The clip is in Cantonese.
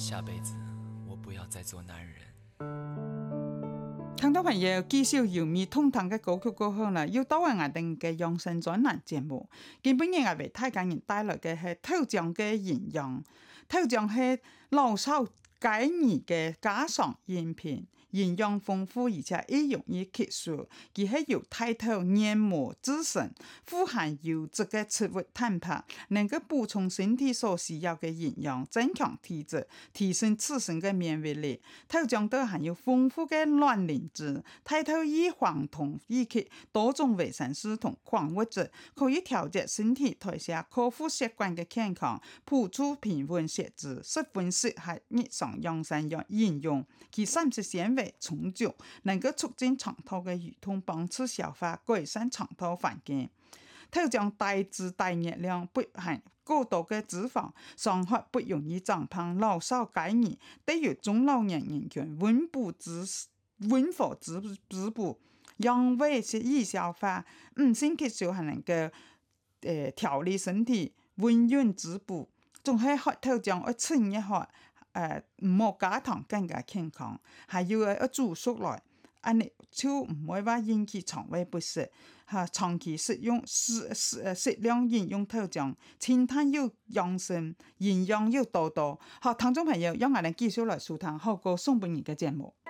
下輩子我不要再做男人。 聽眾朋友，介紹由咪通堂嘅歌曲過後呢，要到我哋嘅養生專欄節目。今本日我為大家人帶來嘅係頭獎嘅營養，頭獎係老少皆宜嘅家常飲品，營養豐富而且易容易吸收，佢係由大豆研磨製成，富含優質嘅植物蛋白，能夠補充身體所需要嘅營養，增強體質，提升自身嘅免疫力。頭獎都含有豐富嘅卵磷脂、大豆異黃酮以及多種維生素同礦物質，可以調節身體代謝，呵護血管嘅健康，補助平穩血脂，十分適合日常養生應用。其膳食纖維充足，能夠促進腸道嘅蠕動，幫助消化，改善腸道環境。頭獎大脂大熱量，不含過多嘅脂肪，傷害不容易長胖，老少皆宜，對於中老年人群溫補滋補，讓胃適宜消化，唔先吸收還能夠調理身體，溫潤滋補，仲係喝頭獎要清一喝。唔好加糖更加健康，還要煮熟來，安尼就唔會話引起腸胃不適。長期食用適量飲用頭獎，清淡又養生，營養又多多。聽眾朋友，讓我哋繼續來收聽好歌送俾你嘅節目。